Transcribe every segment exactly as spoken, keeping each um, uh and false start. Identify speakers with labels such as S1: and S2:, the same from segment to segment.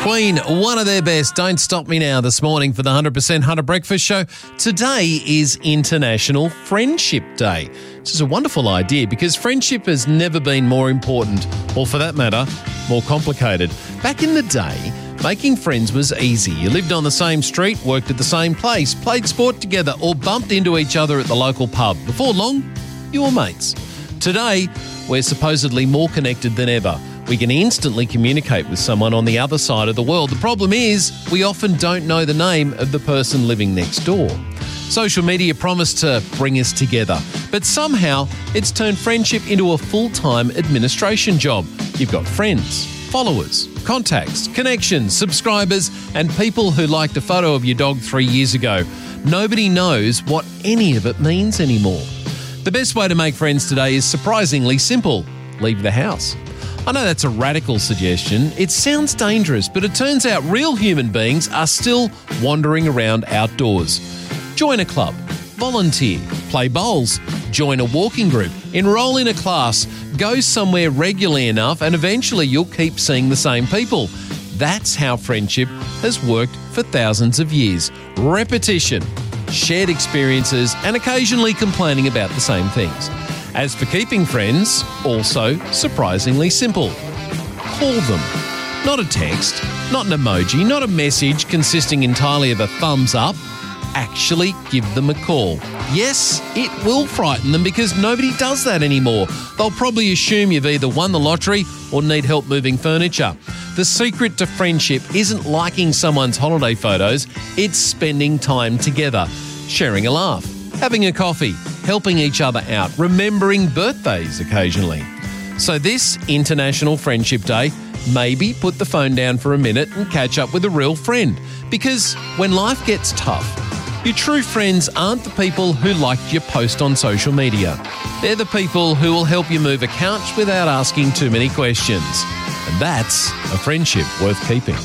S1: Queen, one of their best. Don't Stop Me Now this morning for the one hundred percent Hunter Breakfast Show. Today is International Friendship Day, which is a wonderful idea because friendship has never been more important, or for that matter, more complicated. Back in the day, making friends was easy. You lived on the same street, worked at the same place, played sport together, or bumped into each other at the local pub. Before long, you were mates. Today, we're supposedly more connected than ever. We can instantly communicate with someone on the other side of the world. The problem is, we often don't know the name of the person living next door. Social media promised to bring us together, but somehow it's turned friendship into a full-time administration job. You've got friends, followers, contacts, connections, subscribers, and people who liked a photo of your dog three years ago. Nobody knows what any of it means anymore. The best way to make friends today is surprisingly simple. Leave the house. I know that's a radical suggestion. It sounds dangerous, but it turns out real human beings are still wandering around outdoors. Join a club, volunteer, play bowls, join a walking group, enroll in a class, go somewhere regularly enough, and eventually you'll keep seeing the same people. That's how friendship has worked for thousands of years. Repetition, shared experiences, and occasionally complaining about the same things. As for keeping friends, also surprisingly simple. Call them. Not a text, not an emoji, not a message consisting entirely of a thumbs up. Actually give them a call. Yes, it will frighten them because nobody does that anymore. They'll probably assume you've either won the lottery or need help moving furniture. The secret to friendship isn't liking someone's holiday photos, it's spending time together, sharing a laugh, having a coffee, helping each other out, remembering birthdays occasionally. So this International Friendship Day, maybe put the phone down for a minute and catch up with a real friend. Because when life gets tough, your true friends aren't the people who liked your post on social media. They're the people who will help you move a couch without asking too many questions. And that's a friendship worth keeping.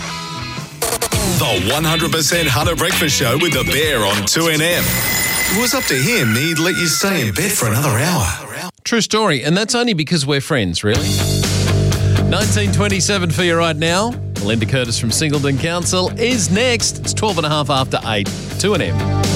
S2: The one hundred percent Hunter Breakfast Show with the Bear on two N M. If it was up to him, he'd let you stay in bed for another hour.
S1: True story, and that's only because we're friends, really. nineteen twenty-seven for you right now. Melinda Curtis from Singleton Council is next. It's twelve and a half after eight. two N M.